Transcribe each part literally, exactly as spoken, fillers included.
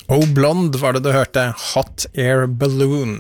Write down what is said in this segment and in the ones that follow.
Oh Blonde var det du hørte, Hot Air Balloon.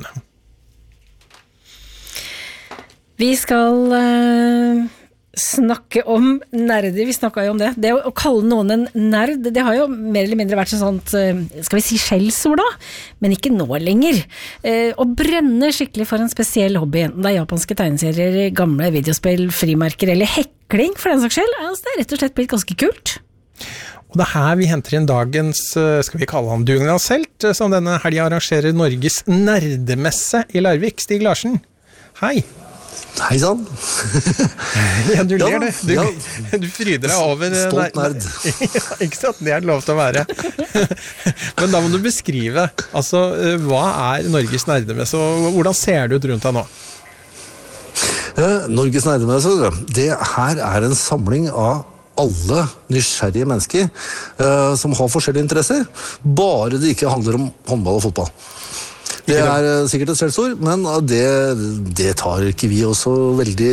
Vi skal uh, snakke om nerder, vi snakket jo om det. Det å, å kalle noen en nerd, det har jo mer eller mindre vært sånn sånt, uh, skal vi si skjellsord da? Men ikke nå lenger. Uh, å brenne skikkelig for en spesiell hobby, enten det er japanske tegneserier, gamle videospill, frimerker eller hekling for den saks skyld, altså, det er rett og slett blitt ganske kult. Og det er her vi henter inn dagens, skal vi kalle han dugnadshelt, som denne helgen arrangerer Norges nerdemesse i Larvik. Stig Larsen, hei. Hei sann. Ja, du ler ja, det. Du, ja. du fryder deg over... Stolt nerd. Ja, ikke sant? Det er lov til å være. Men da må du beskrive, altså, hva er Norges nerdemesse, og hvordan ser det ut rundt deg nå? Eh, Norges nerdemesse, det her er en samling av alle nysgjerrige mennesker eh, som har forskjellige interesser, bare det ikke handler om håndball og fotball. Det er uh, sikkert et selvsord, men uh, det, det tar ikke vi også veldig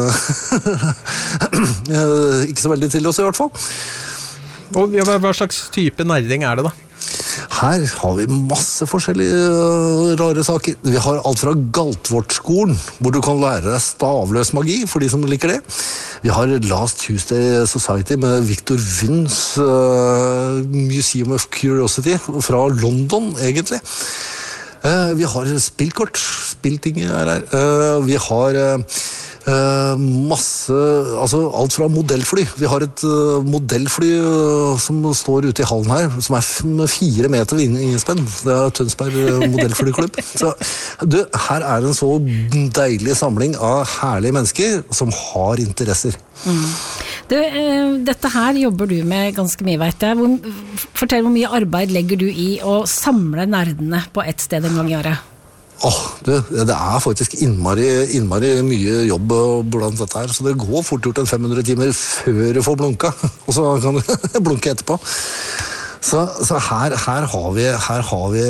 uh, ikke så veldig til oss i hvert fall. Og ja, hva slags type nerding er det da? Her har vi masse forskjellige uh, rare saker. Vi har alt fra Galtvortskolen, hvor du kan lære deg stavløs magi, for de som liker det. Vi har Last Tuesday Society med Victor Vyns uh, Museum of Curiosity fra London, egentlig. Uh, vi har spillkort, spillting er her. Uh, vi har... Uh, Uh, masse, altså alt fra modellfly. Vi har et uh, modellfly uh, som står ute i hallen her, som er f- fire meter innespenn. Det er Tønsberg modellflyklubb. Så du, her er en så deilig samling av herlige mennesker som har interesser. Mm. Du, uh, dette her jobber du med ganske mye, vet jeg. Hvor, fortell hvor mye arbeid legger du i å samle nerdene på ett sted en gang i året? Åh, oh, det, det er faktisk innmari, innmari mye jobb blant dette her, så det går fort gjort en fem hundre timer før du får blunka, og så kan du blunke etterpå. Så, så her, her har vi, her har vi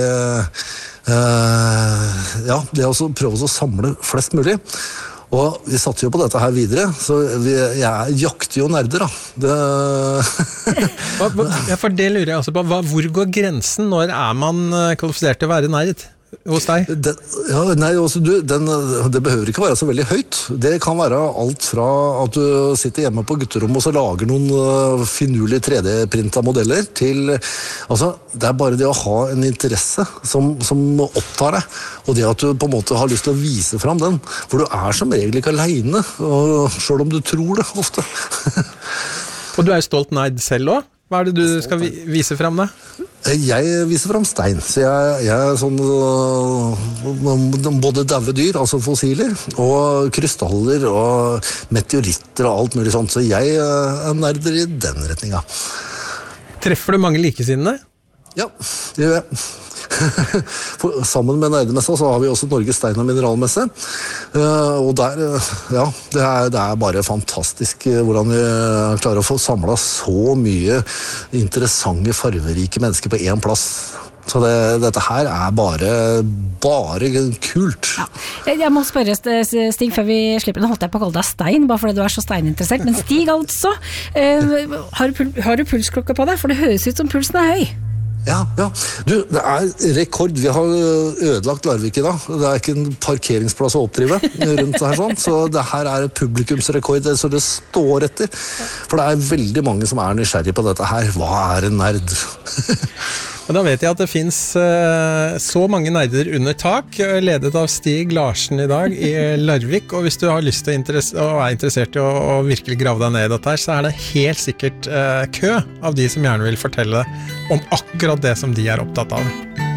uh, ja, det er også prøve å samle flest mulig. Og vi satte jo på dette her videre, så vi, jeg jakter jo nerder da. Det... hva, hva, ja, for det lurer jeg også på. Hva, hvor går grensen? Når er man kvalifisert til å være nerd hos deg? Den, ja, nei, også, du, den, det behøver ikke være så veldig høyt. Det kan være alt fra at du sitter hjemme på gutterommet og så lager noen uh, finurlige tre D-printa modeller til, altså, det er bare det å ha en interesse som, som opptar deg, og det at du på en måte har lyst til å vise frem den, for du er som regel ikke alene, og, selv om du tror det ofte. Og du er jo stolt nerd selv også? Hva er det du skal vi- vise frem da? Jeg viser frem stein, så jeg, jeg er sånn uh, både døve dyr, altså fossiler, og krystaller og meteoritter og alt mulig sånt, så jeg uh, er nerder i den retninga. Treffer du mange likesinnede? Ja, det gjør jeg. For, sammen med nerdemessa så har vi også Norges stein- og mineralmesse, uh, og der, uh, ja, det er, det er bare fantastisk uh, hvordan vi klarer å få samlet så mye interessante, farverike mennesker på en plass. Så det, dette her er bare, bare kult. Ja. Jeg må spørre Stig, før vi slipper, nå holdt jeg på å kalle deg Stein, bare fordi du er så steininteressert, men Stig altså, uh, har, du, har du pulsklokke på deg? For det høres ut som pulsen er høy. Ja, ja. Du, det er rekord. Vi har ødelagt Larvik i dag. Det er ikke en parkeringsplass å oppdrive rundt det her sånn, så det her er publikumsrekord, så det står etter. For det er veldig mange som er nysgjerrige på dette her. Hva er en nerd? Og da vet jeg at det finnes uh, så mange nerder under tak, ledet av Stig Larsen i dag i Larvik, og hvis du har lyst til å, interess- og er interessert i å, å virkelig grave deg ned i dette her, så er det helt sikkert uh, kø av de som gjerne vil fortelle om akkurat det som de er opptatt av.